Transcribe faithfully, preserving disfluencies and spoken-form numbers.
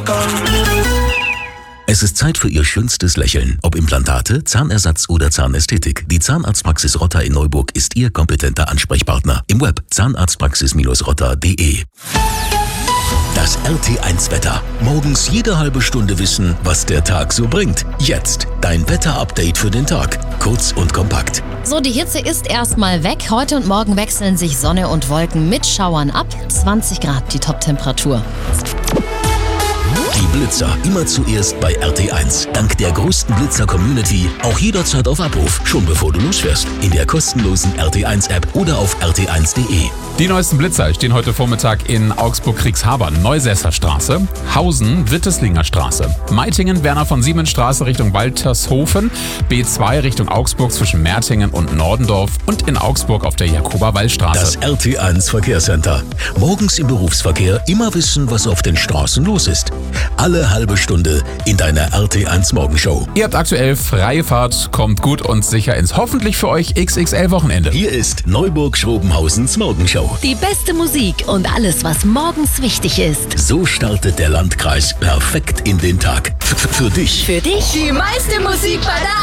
Es ist Zeit für Ihr schönstes Lächeln. Ob Implantate, Zahnersatz oder Zahnästhetik. Die Zahnarztpraxis Rotter in Neuburg ist Ihr kompetenter Ansprechpartner. Im Web zahnarztpraxis rotter punkt de. Das R T eins Wetter. Morgens jede halbe Stunde wissen, was der Tag so bringt. Jetzt dein Wetter-Update für den Tag. Kurz und kompakt. So, die Hitze ist erstmal weg. Heute und morgen wechseln sich Sonne und Wolken mit Schauern ab. zwanzig Grad die Top-Temperatur. Die Blitzer immer zuerst bei R T eins. Dank der größten Blitzer-Community auch jederzeit auf Abruf, schon bevor du losfährst. In der kostenlosen R T eins App oder auf r t eins punkt de. Die neuesten Blitzer stehen heute Vormittag in Augsburg-Kriegshabern, Neusesser Straße, Hausen, Witteslinger Straße, Meitingen, Werner von Siemens Straße Richtung Waltershofen, B zwei Richtung Augsburg zwischen Mertingen und Nordendorf und in Augsburg auf der Jakober-Wall-Straße. Das R T eins Verkehrscenter. Morgens im Berufsverkehr immer wissen, was auf den Straßen los ist. Alle halbe Stunde in deiner R T eins Morgenshow. Ihr habt aktuell freie Fahrt, kommt gut und sicher ins hoffentlich für euch X X L-Wochenende. Hier ist Neuburg-Schrobenhausens Morgenshow. Die beste Musik und alles, was morgens wichtig ist. So startet der Landkreis perfekt in den Tag. F- für dich. Für dich Die meiste Musik bei der